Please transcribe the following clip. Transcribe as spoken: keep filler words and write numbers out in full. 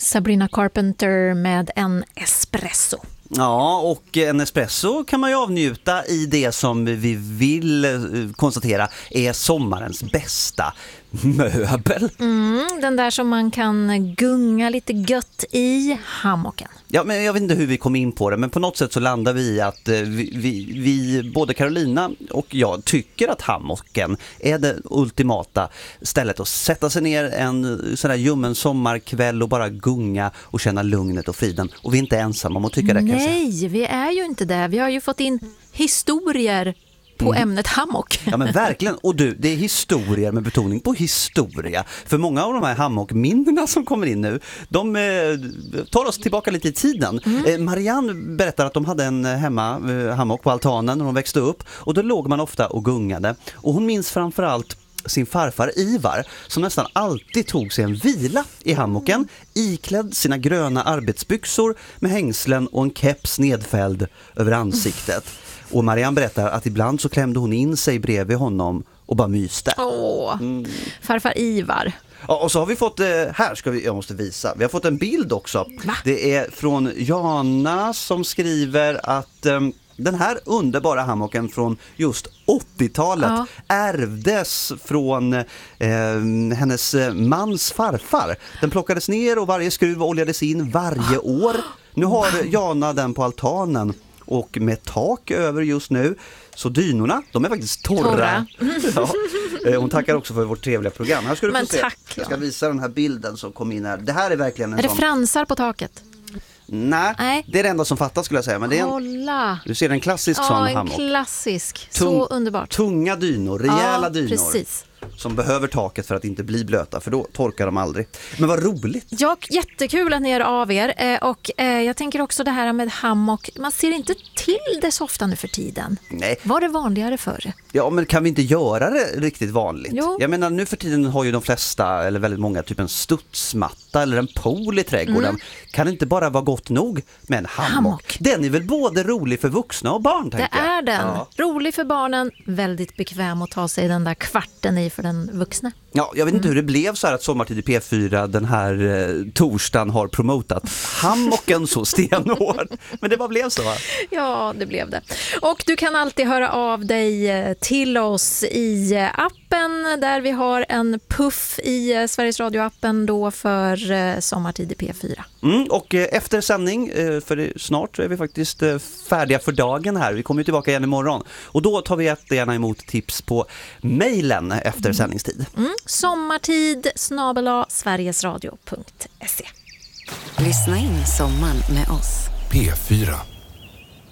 Sabrina Carpenter med en espresso. Ja, och en espresso kan man ju avnjuta i det som vi vill konstatera är sommarens bästa möbel. Mm, den där som man kan gunga lite gött i, hammocken. Ja, men jag vet inte hur vi kom in på det, men på något sätt så landar vi i att vi, vi, vi både Carolina och jag tycker att hammocken är det ultimata stället att sätta sig ner en sån där ljummen sommarkväll och bara gunga och känna lugnet och friden. Och vi är inte ensamma om att tycka det. Nej, vi är ju inte det. Vi har ju fått in historier på mm. ämnet hammock. Ja, men verkligen. Och du, det är historier med betoning på historia. För många av de här hammockminnena som kommer in nu, de eh, tar oss tillbaka lite i tiden. Mm. Eh, Marianne berättar att de hade en hemma eh, hammock på altanen när de växte upp. Och då låg man ofta och gungade. Och hon minns framförallt sin farfar Ivar som nästan alltid tog sig en vila i hammocken, iklädd sina gröna arbetsbyxor med hängslen och en keps nedfälld över ansiktet. Och Marianne berättar att ibland så klämde hon in sig bredvid honom och bara myste. Åh, mm. farfar Ivar. Ja, och så har vi fått, här ska vi, jag måste visa, vi har fått en bild också. Va? Det är från Jana som skriver att um, den här underbara hammocken från just åttiotalet ja. ärvdes från eh, hennes mans farfar. Den plockades ner och varje skruv oljades in varje år. Nu har Jana den på altanen och med tak över just nu. Så dynorna, de är faktiskt torra. torra. Ja. Hon tackar också för vårt trevliga program. Här ska du Men få se. tack. Jag ska visa den här bilden som kom in här. Det här är verkligen en Är det sån... fransar på taket? Nej, Nej, det är det enda som fattas skulle jag säga. Men det är en... Kolla! Du ser en klassisk ja, sån en hammock. klassisk. Tung... Så underbart. Tunga dynor, rejäla ja, dynor. Precis. Som behöver taket för att inte bli blöta, för då torkar de aldrig. Men vad roligt! Ja, jättekul att ni är av er. Och jag tänker också det här med hammock. Man ser inte till det så ofta nu för tiden. Nej. Var det vanligare förr? Ja, men kan vi inte göra det riktigt vanligt? Jo. Jag menar, nu för tiden har ju de flesta, eller väldigt många, typ en studsmatta eller en pool i trädgården. Mm. Kan det inte bara vara gott nog med en hammock? hammock? Den är väl både rolig för vuxna och barn, tänker jag. Det är den. Ja. Rolig för barnen, väldigt bekväm att ta sig den där kvarten i för den vuxna. Ja, jag vet inte mm. hur det blev så här att Sommartid i P fyra den här eh, torsdagen har promotat hammocken så stenhårt. Men det bara blev så, va? Ja, det blev det. Och du kan alltid höra av dig till oss i appen där vi har en puff i Sveriges Radio-appen då för Sommartid i P fyra. Mm, och efter sändning, för snart är vi faktiskt färdiga för dagen här. Vi kommer ju tillbaka igen imorgon. Och då tar vi jättegärna emot tips på mejlen efter mm. sändningstid. Mm. Sommartid snabel-a sverigesradio punkt se. Lyssna in sommaren med oss. P fyra.